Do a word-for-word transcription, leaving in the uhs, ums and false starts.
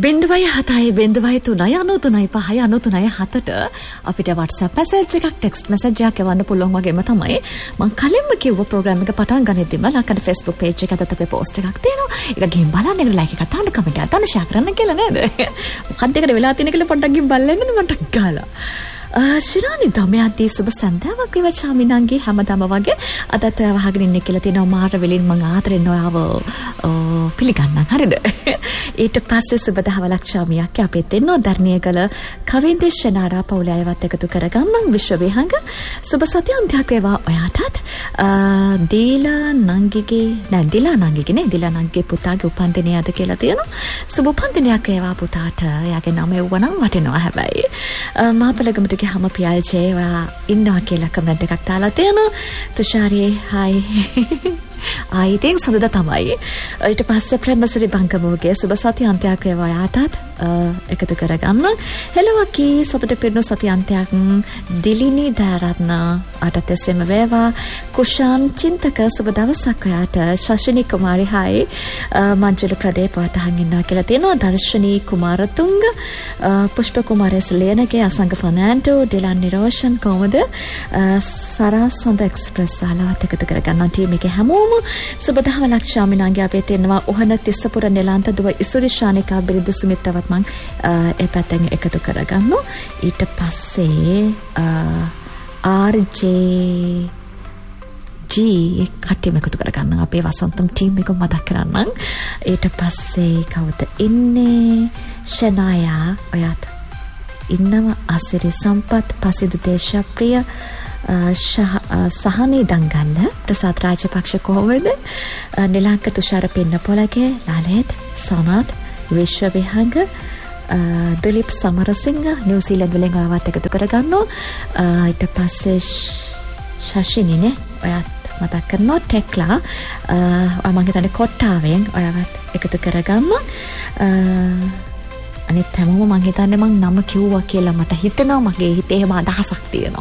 බිංදුවයි හතයි බිංදුවයි තුනයි අනූ තුනයි පහයි අනූ තුනයි හතට අපිට WhatsApp message එකක් text message එකක් එවන්න පුළුවන් වගේම තමයි මම කලින්ම කිව්ව program එක පටන් ගනිද්දිම ලක්කඩ Facebook page එකකට අපේ post එකක් තියෙනවා. ඒක ගිහින් බලන්න, ඒක like එකක් දාන්න, comment එකක් දාන්න, share කරන්න කියලා නේද? මොකක්ද ඒකට වෙලා තියෙන කියලා පොඩ්ඩක් ගිහින් බලන්න මට ගාලා. ශිරානි දමයන්දී සුබ සන්ධ්‍යාවක් වේවා චාමිනාගේ හැමදාම වගේ අදත් වහගෙන ඉන්නේ කියලා තියෙනවා. මාර වෙලින් මම ආදරෙන් ඔයාව පිළිගන්නම්. හරිද? ඊට පස්සේ සුබ දහවලක් චාමියක් අපේ දෙන්නෝ ධර්ණියගල කවින්ද ශනාරා පවුලේ අයවත් එකතු කරගන්නම් විශ්ව විහංග සුබ සතියන්තයක් වේවා ඔයාටත්. දීලා නංගිගේ නෑ දීලා නංගිගේ නේ දීලා නංගිගේ පුතාගේ උපන්දිනය අද කියලා තියෙනවා. සුබ උපන්දිනයක් වේවා පුතාට. එයාගේ නම එවුවනම් වටිනවා හැබැයි. මාපලගමට හැම පියාල්ජේ ඔයා ඉන්නවා කියලා කමෙන්ට් එකක් දාලා තියෙනවා. තුෂාරි හයි ආයි තින් සඳ තමයි. ඊට පස්සේ ප්‍රේමසිරි බංගමෝගේ සුබ සති අන්තයක් වේවා ඔයාටත් එකතු කරගන්න. හෙලෝ අකි සතුට පිරුණු සති අන්තයක් දිලිනි දාරත්න අටත් එසෙම වේවා. කුෂාන් චින්තක සුබ දවසක් ඔයාට. ශෂිනී කුමාරි හයි මංජුල ප්‍රදේප වතහන් ඉන්නවා කියලා තියෙනවා. දර්ශනී කුමාරතුංග පුෂ්ප කුමාරස් ලේනගේ අසංග ෆර්නෑන්ඩෝ ඩිලන් නිරෝෂන් කොමද සරස් සඳ එක්ස්ප්‍රස් ආලවත් එකතු කරගන්න ටීම් එකේ හැමෝම සුබ දහවලක් ශාමිනාගේ අපේ තියෙනවා. ඔහන තිස්සපුර නෙලාන්ත දුව ඉසුරි ශානිකා බිරිඳ සුමිත්‍රවත් මං ඒ පැත්තෙන් එකතු කරගන්නවා. ඊට පස්සේ ආර්.ජේ. ජී කට්ටියම එකතු කරගන්න අපේ වසන්තම් ටීම් එක මතක් කරන්නම්. ඊට පස්සේ කවුද ඉන්නේ? ෂනායා ඔයාත් ඉන්නවා. අසිරි සම්පත් පසිදු දේශප්‍රිය සහනී දංගල්ල ප්‍රසාද් රාජපක්ෂ කොහොමද? නිලංක තුෂාර පින්නපොලගේ ලලිත් සනත් විශ්ව විහංග දුලිප් සමරසිංහ නිව්සීලන්ත වලින් ආවත් එකතු කරගන්නවා. ඊට පස්සේ ශෂිනිනේ ඔයත් මතක් කරනවා. ටෙක්ලා මම හිතන්නේ කොට්ටාවෙන් ඔයවත් එකතු කරගන්නවා. අනිත් හැමෝම මම හිතන්නේ මම නම කිව්වා කියලා මට හිතෙනවා. මගේ හිතේ එහෙම අදහසක් තියෙනවා.